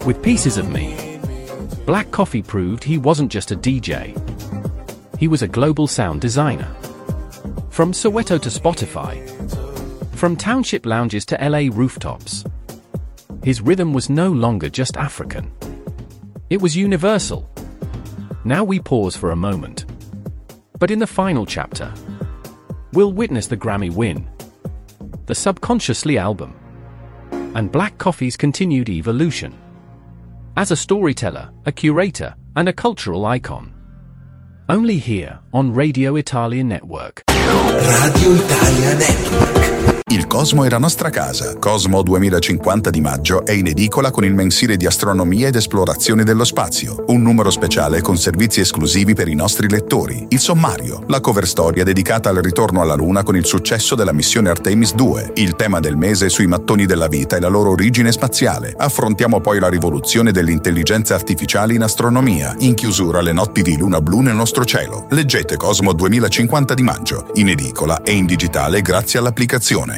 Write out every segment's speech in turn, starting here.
with Pieces of Me. Black Coffee proved he wasn't just a DJ. He was a global sound designer. From Soweto to Spotify. From township lounges to LA rooftops. His rhythm was no longer just African. It was universal. Now we pause for a moment. But in the final chapter, we'll witness the Grammy win, the Subconsciously album, and Black Coffee's continued evolution. As a storyteller, a curator, and a cultural icon. Only here, on Radio Italia Network. Radio Italia Network. Il Cosmo è la nostra casa. Cosmo 2050 di maggio è in edicola con il mensile di astronomia ed esplorazione dello spazio. Un numero speciale con servizi esclusivi per i nostri lettori. Il sommario, la cover storia dedicata al ritorno alla Luna con il successo della missione Artemis 2. Il tema del mese sui mattoni della vita e la loro origine spaziale. Affrontiamo poi la rivoluzione dell'intelligenza artificiale in astronomia. In chiusura le notti di luna blu nel nostro cielo. Leggete Cosmo 2050 di maggio. In edicola e in digitale grazie all'applicazione.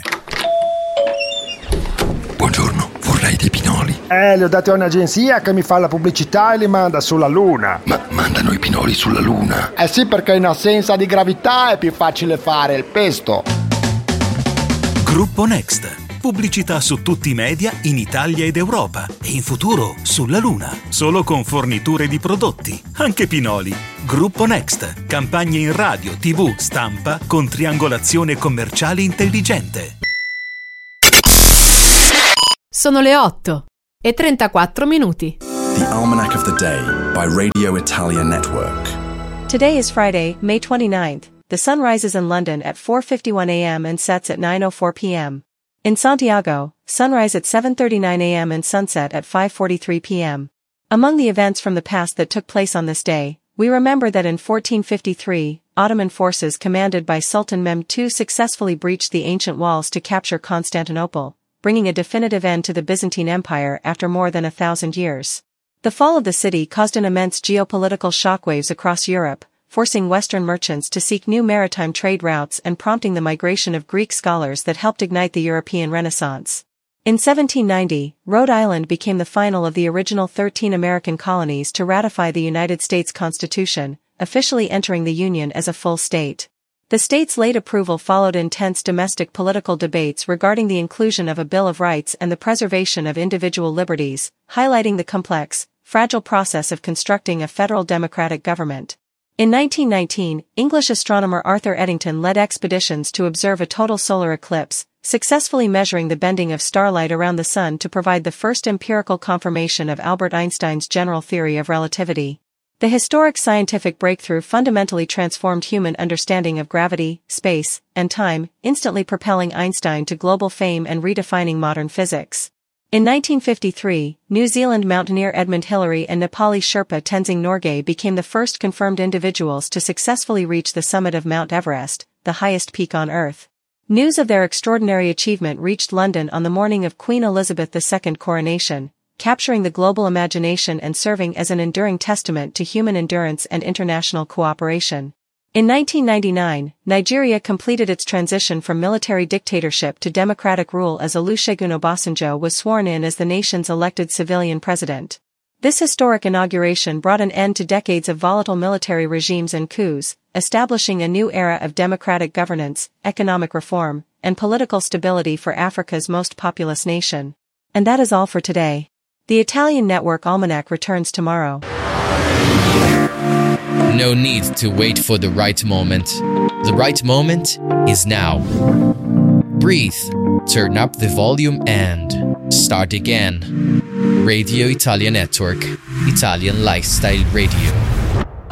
Buongiorno, vorrei dei pinoli. Li ho dati a un'agenzia che mi fa la pubblicità e li manda sulla Luna. Ma mandano i pinoli sulla Luna? Sì, perché in assenza di gravità è più facile fare il pesto. Gruppo Next. Pubblicità su tutti i media in Italia ed Europa e in futuro sulla Luna. Solo con forniture di prodotti, anche pinoli. Gruppo Next. Campagne in radio, TV, stampa con triangolazione commerciale intelligente. Sono le 8:34. The Almanac of the Day by Radio Italia Network. Today is Friday, May 29th. The sun rises in London at 4:51 a.m. and sets at 9:04 p.m. In Santiago, sunrise at 7:39 a.m. and sunset at 5:43 p.m. Among the events from the past that took place on this day, we remember that in 1453, Ottoman forces commanded by Sultan Mehmed II successfully breached the ancient walls to capture Constantinople, bringing a definitive end to the Byzantine Empire after more than 1,000 years. The fall of the city caused an immense geopolitical shockwaves across Europe, forcing Western merchants to seek new maritime trade routes and prompting the migration of Greek scholars that helped ignite the European Renaissance. In 1790, Rhode Island became the final of the original 13 American colonies to ratify the United States Constitution, officially entering the Union as a full state. The state's late approval followed intense domestic political debates regarding the inclusion of a Bill of Rights and the preservation of individual liberties, highlighting the complex, fragile process of constructing a federal democratic government. In 1919, English astronomer Arthur Eddington led expeditions to observe a total solar eclipse, successfully measuring the bending of starlight around the sun to provide the first empirical confirmation of Albert Einstein's general theory of relativity. The historic scientific breakthrough fundamentally transformed human understanding of gravity, space, and time, instantly propelling Einstein to global fame and redefining modern physics. In 1953, New Zealand mountaineer Edmund Hillary and Nepali Sherpa Tenzing Norgay became the first confirmed individuals to successfully reach the summit of Mount Everest, the highest peak on Earth. News of their extraordinary achievement reached London on the morning of Queen Elizabeth II's coronation, capturing the global imagination and serving as an enduring testament to human endurance and international cooperation. In 1999, Nigeria completed its transition from military dictatorship to democratic rule as Olusegun Obasanjo was sworn in as the nation's elected civilian president. This historic inauguration brought an end to decades of volatile military regimes and coups, establishing a new era of democratic governance, economic reform, and political stability for Africa's most populous nation. And that is all for today. The Italian Network Almanac returns tomorrow. No need to wait for the right moment. The right moment is now. Breathe, turn up the volume and start again. Radio Italia Network, Italian Lifestyle Radio.